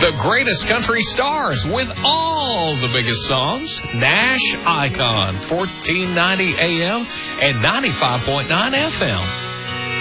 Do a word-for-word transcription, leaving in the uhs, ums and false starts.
The greatest country stars with all the biggest songs. Nash Icon, fourteen ninety A M and ninety-five point nine F M.